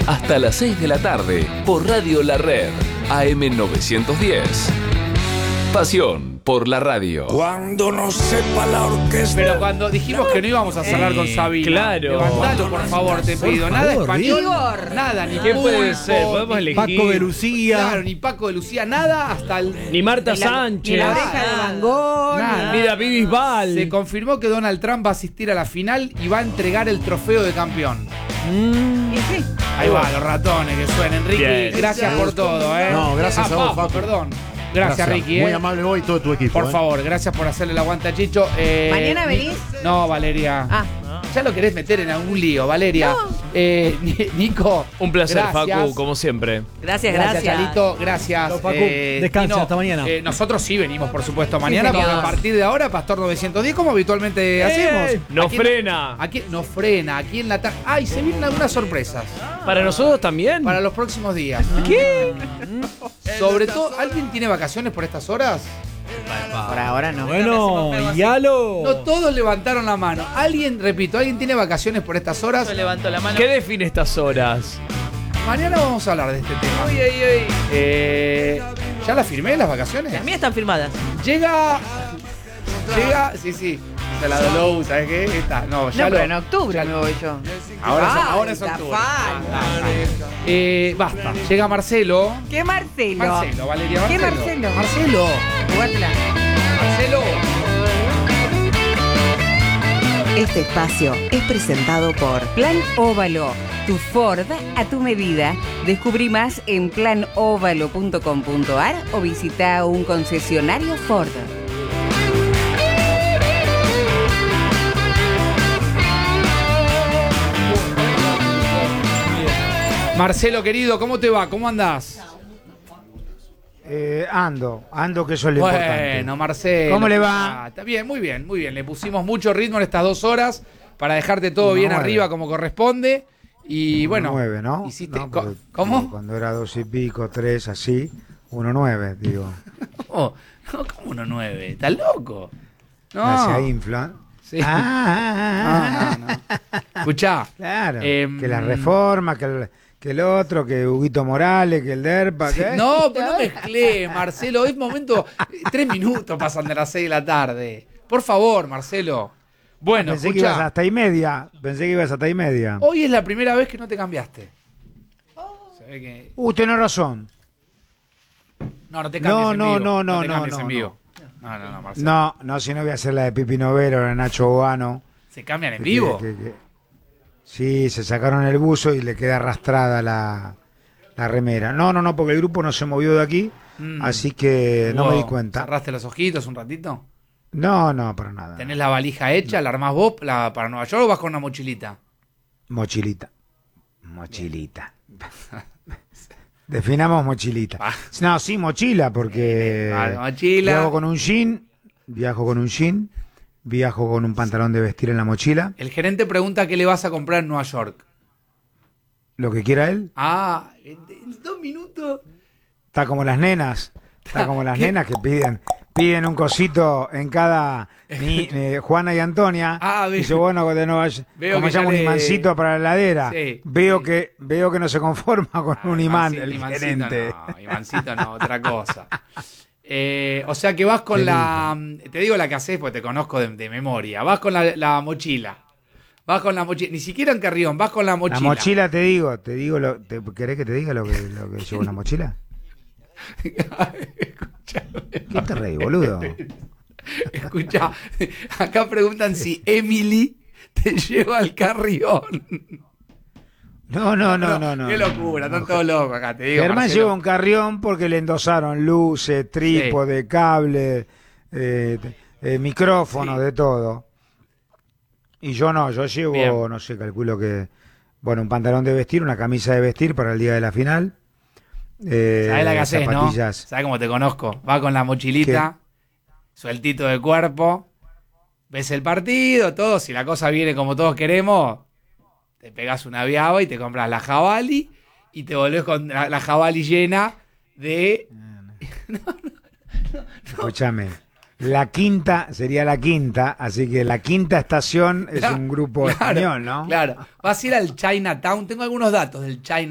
hasta las 6 de la tarde por Radio La Red, AM910. Pasión por la radio. Cuando no sepa la orquesta. Pero cuando dijimos que no íbamos a cerrar con Sabina. Claro. Levantalo, por favor, te pido. Nada español. Igor. Nada, ni ¿Qué puede Pulpo, ser? Podemos ni elegir. Paco de Lucía. Claro, ni Paco de Lucía, nada hasta el. Ni Marta Ni Sánchez. la oreja de Van Gogh. Nada. Ni David Bisbal. Se confirmó que Donald Trump va a asistir a la final y va a entregar el trofeo de campeón. Y sí. Ahí va, los ratones que suenan. Ricky, Bien. gracias por todo, ¿eh? No, gracias a vos, Papo, Papo. perdón. Gracias, Ricky, Muy amable vos y todo tu equipo. Por favor, gracias por hacerle el aguante a Chicho. ¿Mañana venís? No, Valeria. Ah. Ya lo querés meter en algún lío, Valeria. Un Nico. placer, gracias. Facu, como siempre. Gracias. Chalito. Gracias. Chau, Facu. Descansa, hasta mañana. Nosotros sí venimos, por supuesto, mañana, señor. porque a partir de ahora, Pastor 910, como habitualmente hacemos. No Aquí frena. Aquí no frena, aquí en la tarde. Ay, se vienen algunas sorpresas ¿Para nosotros también? para los próximos días. ¿Qué? Sobre todo, ¿alguien tiene vacaciones por estas horas? Por ahora no. Bueno, Yalo. No todos levantaron la mano. Alguien tiene vacaciones por estas horas? Levanto la mano. ¿Qué define estas horas? Mañana vamos a hablar de este tema. ¿Ya las firmé, las vacaciones? Las mías están firmadas. Llega, sí. Se la doló, ¿sabes qué? Esta, no, ya No, lo. pero en octubre me voy yo. Ahora es Ay, octubre. Zafal. Basta. Llega Marcelo. ¿Qué Marcelo? Marcelo, Valeria, ¿Qué Marcelo. Marcelo? Jugátela. Marcelo. Este espacio es presentado por Plan Óvalo, tu Ford a tu medida. Descubrí más en planovalo.com.ar o visita un concesionario Ford. Marcelo, querido, ¿cómo te va? ¿Cómo andás? Ando, que eso es lo importante. Bueno, Marcelo. ¿Cómo le va? Está bien, muy bien, muy bien. Le pusimos mucho ritmo en estas 2 horas para dejarte todo bien 1-9. arriba como corresponde. Y bueno, 1-9, ¿no? hiciste. No, porque ¿Cómo? Cuando era 2 y pico, 3, así, 1-9, digo. No, ¿cómo 1-9? ¿Estás loco? Se No. inflan. Sí. No. Escuchá. Claro. Em, que la reforma, que el otro, que Huguito Morales, que el DERPA. Sí, ¿qué? no, pero no mezclé, Marcelo. Es momento. 3 minutos pasan de las 6 de la tarde. Por favor, Marcelo. Bueno, Pensé que ibas escuchá. hasta y media. Hoy es la primera vez que no te cambiaste. Se ve que. Tenés razón. No te cambies en vivo. No, te cambies no, en no. vivo. No, Marcelo. No, si no voy a hacer la de Pipi Novero, la de Nacho Bogano. ¿Se cambian en vivo? Sí, se sacaron el buzo y le queda arrastrada la remera. No, porque el grupo no se movió de aquí, así que no me di cuenta. ¿Cerraste los ojitos un ratito? No, para nada. ¿Tenés la valija hecha? ¿La armás vos para Nueva York o vas con una mochilita? Mochilita. Definamos mochilita. No, sí, mochila, porque Vale, mochila. viajo con un jean, viajo con un pantalón de vestir en la mochila, El gerente pregunta qué le vas a comprar en Nueva York. lo que quiera él. En 2 minutos. Está como las nenas que piden un cosito en cada Juana y Antonia. Dice, bueno, de Nueva York, Veo como que llama ya un le- imancito para la heladera. Sí. Veo que no se conforma con un imán, el Imancito gerente. No, Imancito no, otra cosa. O sea que vas con te digo la que haces porque te conozco de memoria. Vas con la mochila. Vas con la mochila. Ni siquiera en Carrión, vas con la mochila. La mochila te digo, ¿querés que te diga lo que lleva una mochila? ¿Qué te reí, boludo? Escucha, acá preguntan si Emily te lleva al Carrión. No. Qué locura, están todos locos acá, te digo. Germán Marcelo. lleva un carrión porque le endosaron luces, trípode, cable, micrófonos, de todo. Y yo no, yo llevo, Bien. no sé, calculo que, un pantalón de vestir, una camisa de vestir para el día de la final. ¿Sabés la que haces, no? zapatillas. ¿Sabés cómo te conozco? Va con la mochilita, sueltito de cuerpo, ves el partido, todo. Si la cosa viene como todos queremos, te pegas una viaba y te compras la Javali y te volvés con la Javali llena de... Escúchame. Sería la quinta, así que la quinta estación es un grupo español, ¿no? Claro. Vas a ir al Chinatown. Tengo algunos datos del Chinatown.